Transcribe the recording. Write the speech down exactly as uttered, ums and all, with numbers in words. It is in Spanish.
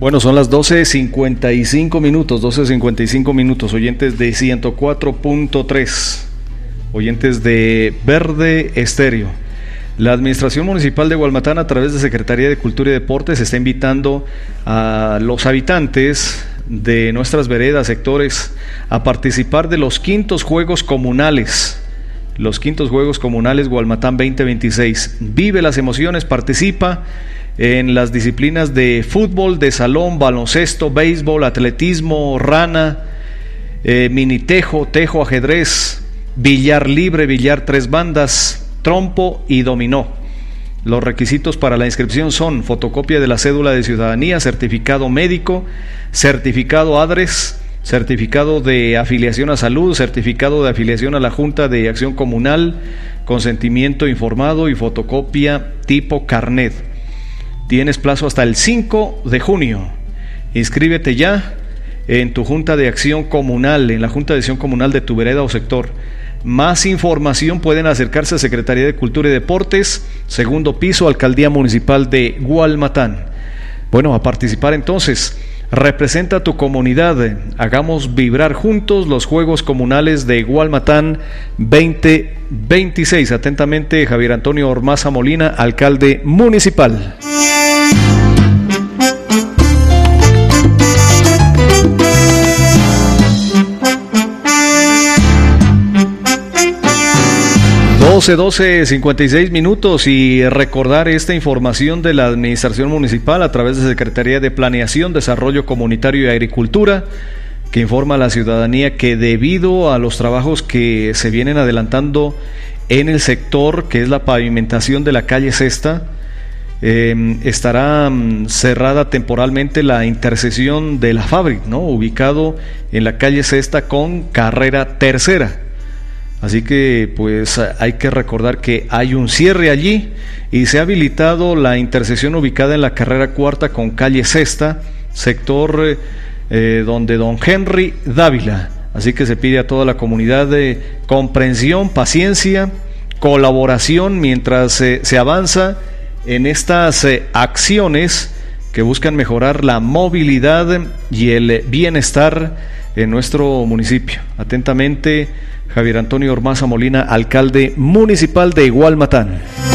Bueno, son las doce cincuenta y cinco minutos, doce cincuenta y cinco minutos, oyentes de ciento cuatro punto tres, oyentes de Verde Estéreo. La Administración Municipal de Gualmatán, a través de Secretaría de Cultura y Deportes, está invitando a los habitantes de nuestras veredas, sectores, a participar de los quintos Juegos Comunales. Los quintos Juegos Comunales Gualmatán veinte veintiséis. Vive las emociones, participa en las disciplinas de fútbol, de salón, baloncesto, béisbol, atletismo, rana, eh, minitejo, tejo, ajedrez, billar libre, billar tres bandas, trompo y dominó. Los requisitos para la inscripción son fotocopia de la cédula de ciudadanía, certificado médico, certificado ADRES, certificado de afiliación a salud, certificado de afiliación a la Junta de Acción Comunal, consentimiento informado y fotocopia tipo carnet. Tienes plazo hasta el cinco de junio. Inscríbete ya en tu Junta de Acción Comunal, en la Junta de Acción Comunal de tu vereda o sector. Más información pueden acercarse a Secretaría de Cultura y Deportes, segundo piso, Alcaldía Municipal de Gualmatán. Bueno, a participar entonces. Representa a tu comunidad. Hagamos vibrar juntos los Juegos Comunales de Gualmatán veinte veintiséis. Atentamente, Javier Antonio Ormaza Molina, alcalde municipal. doce, doce, cincuenta y seis minutos, y recordar esta información de la Administración Municipal a través de Secretaría de Planeación, Desarrollo Comunitario y Agricultura, que informa a la ciudadanía que debido a los trabajos que se vienen adelantando en el sector, que es la pavimentación de la calle Sexta, eh, estará um, cerrada temporalmente la intersección de la fábrica, ¿no?, ubicado en la calle Sexta con carrera tercera. Así que pues hay que recordar que hay un cierre allí y se ha habilitado la intersección ubicada en la carrera cuarta con calle Sexta, sector eh, donde don Henry Dávila. Así que se pide a toda la comunidad de comprensión, paciencia, colaboración mientras eh, se avanza en estas eh, acciones que buscan mejorar la movilidad y el bienestar en nuestro municipio. Atentamente, Javier Antonio Ormaza Molina, alcalde municipal de Gualmatán.